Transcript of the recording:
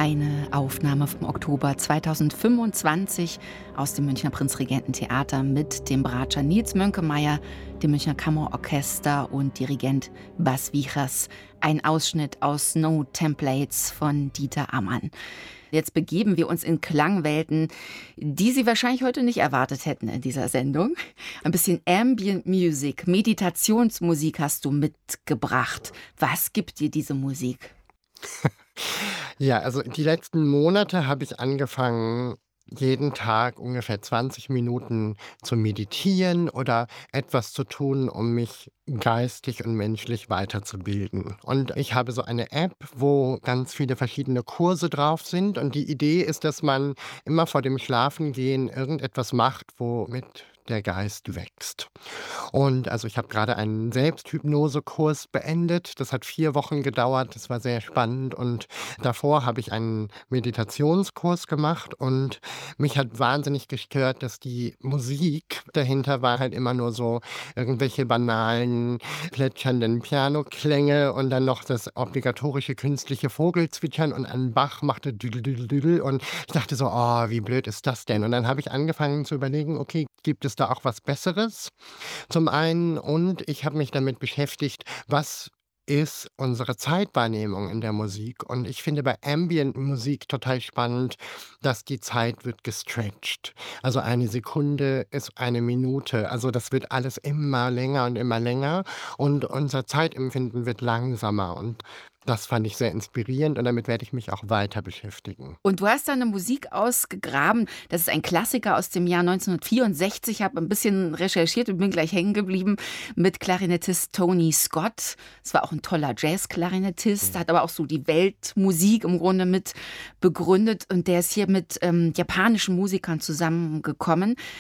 Eine Aufnahme vom Oktober 2025 aus dem Münchner Prinzregententheater mit dem Bratscher Nils Mönkemeyer, dem Münchner Kammerorchester und Dirigent Bas Wichers. Ein Ausschnitt aus No Templates von Dieter Ammann. Jetzt begeben wir uns in Klangwelten, die Sie wahrscheinlich heute nicht erwartet hätten in dieser Sendung. Ein bisschen Ambient Music, Meditationsmusik hast du mitgebracht. Was gibt dir diese Musik? Ja, also die letzten Monate habe ich angefangen, jeden Tag ungefähr 20 Minuten zu meditieren oder etwas zu tun, um mich geistig und menschlich weiterzubilden. Und ich habe so eine App, wo ganz viele verschiedene Kurse drauf sind. Und die Idee ist, dass man immer vor dem Schlafengehen irgendetwas macht, womit der Geist wächst. Und also ich habe gerade einen Selbsthypnosekurs beendet. Das hat 4 Wochen gedauert. Das war sehr spannend. Und davor habe ich einen Meditationskurs gemacht und mich hat wahnsinnig gestört, dass die Musik dahinter war halt immer nur so irgendwelche banalen, plätschernden Pianoklänge und dann noch das obligatorische künstliche Vogelzwitschern und ein Bach machte Düdel, Düdel, Düdel und ich dachte so: „Oh, wie blöd ist das denn?“ Und dann habe ich angefangen zu überlegen: „Okay, gibt es da auch was Besseres?“ Zum einen und ich habe mich damit beschäftigt, was ist unsere Zeitwahrnehmung in der Musik? Und ich finde bei Ambient-Musik total spannend, dass die Zeit wird gestretcht. Also eine Sekunde ist eine Minute. Also das wird alles immer länger und immer länger und unser Zeitempfinden wird langsamer. Und das fand ich sehr inspirierend und damit werde ich mich auch weiter beschäftigen. Und du hast da 'ne Musik ausgegraben. Das ist ein Klassiker aus dem Jahr 1964. Ich habe ein bisschen recherchiert und bin gleich hängen geblieben mit Klarinettist Tony Scott. Es war auch ein toller Jazz-Klarinettist, hat aber auch so die Weltmusik im Grunde mit begründet. Und der ist hier mit japanischen Musikern zusammengekommen.